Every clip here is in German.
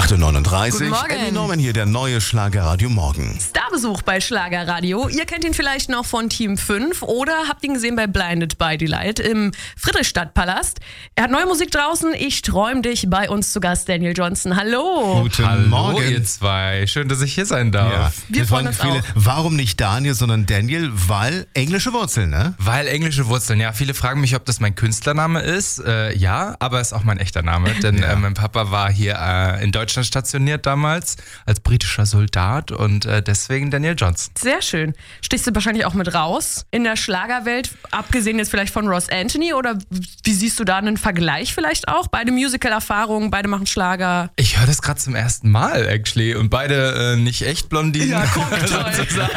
8:39 Guten Morgen. Andy Norman hier, der neue Schlagerradio Morgen. Starbesuch bei Schlagerradio. Ihr kennt ihn vielleicht noch von Team 5 oder habt ihn gesehen bei Blinded by Delight im Friedrichstadtpalast. Er hat neue Musik draußen. Ich träum dich. Bei uns zu Gast Daniel Johnston. Hallo. Guten Morgen. Ihr zwei. Schön, dass ich hier sein darf. Ja, Wir freuen uns auch. Warum nicht Daniel, sondern Daniel? Weil englische Wurzeln, ne? Weil englische Wurzeln, ja. Viele fragen mich, ob das mein Künstlername ist. Ja, aber ist auch mein echter Name. Denn mein Papa war hier in Deutschland stationiert damals als britischer Soldat und deswegen Daniel Johnston. Sehr schön. Stichst du wahrscheinlich auch mit raus in der Schlagerwelt, abgesehen jetzt vielleicht von Ross Anthony, oder wie siehst du da einen Vergleich vielleicht auch? Beide Musical-Erfahrungen, beide machen Schlager. Ich höre das gerade zum ersten Mal, actually. Und beide nicht echt Blondinen. Ja, guck, toll.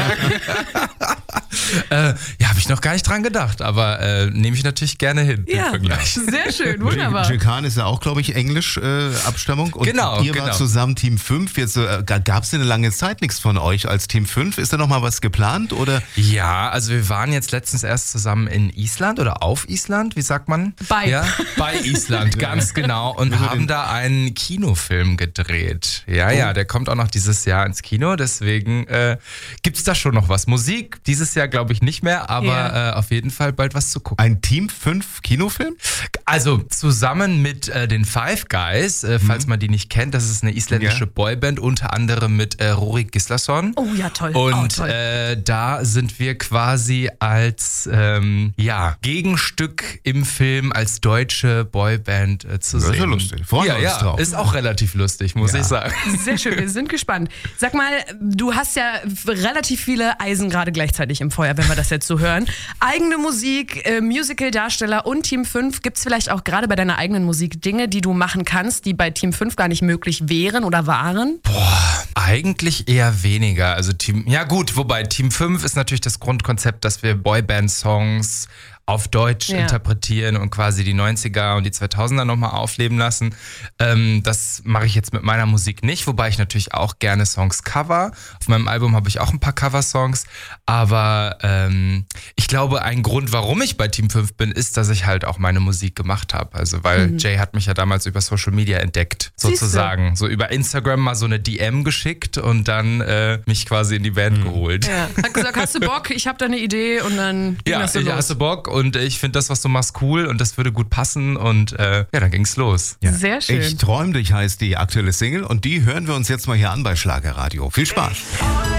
Habe ich noch gar nicht dran gedacht, aber nehme ich natürlich gerne hin. Ja, im Vergleich. sehr schön, wunderbar. Jekan ist ja auch, glaube ich, Englisch Abstammung. Und Genau, ihr wart zusammen Team 5. Jetzt gab es eine lange Zeit nichts von euch als Team 5. Ist da noch mal was geplant? Oder? Ja, also wir waren jetzt letztens erst zusammen in Island oder auf Island, wie sagt man? Bei Island, ganz genau. Und haben da einen Kinofilm gedreht. Ja, der kommt auch noch dieses Jahr ins Kino. Deswegen gibt's da schon noch was. Musik dieses Jahr glaube ich nicht mehr, aber auf jeden Fall bald was zu gucken. Ein Team 5 Kinofilm? Also zusammen mit den Five Guys, falls man die nicht kennt, das ist eine isländische Boyband, unter anderem mit Rory Gislason. Oh ja, toll. Und toll. da sind wir quasi als Gegenstück im Film als deutsche Boyband zu sehen. Das ist ja lustig. Freuen wir uns drauf. Ist auch relativ lustig, muss ich sagen. Sehr schön, wir sind gespannt. Sag mal, du hast ja relativ viele Eisen gerade gleichzeitig im Feuer, wenn wir das jetzt so hören. Eigene Musik, Musical-Darsteller und Team 5. Gibt es vielleicht auch gerade bei deiner eigenen Musik Dinge, die du machen kannst, die bei Team 5 gar nicht möglich wären oder waren? Eigentlich eher weniger. Also wobei Team 5 ist natürlich das Grundkonzept, dass wir Boyband-Songs auf Deutsch interpretieren und quasi die 90er und die 2000er nochmal aufleben lassen. Das mache ich jetzt mit meiner Musik nicht, wobei ich natürlich auch gerne Songs cover. Auf meinem Album habe ich auch ein paar Cover-Songs, aber ich glaube, ein Grund, warum ich bei Team 5 bin, ist, dass ich halt auch meine Musik gemacht habe. Also weil Jay hat mich ja damals über Social Media entdeckt, sozusagen. So über Instagram mal so eine DM geschickt und dann mich quasi in die Band geholt. Ja. Hat gesagt, hast du Bock? Ich habe da eine Idee und dann ging das so los. Hast du Bock? Und ich finde das, was du machst, cool und das würde gut passen und dann ging's los. Ja. Sehr schön. Ich träum dich heißt die aktuelle Single und die hören wir uns jetzt mal hier an bei Schlagerradio. Viel Spaß.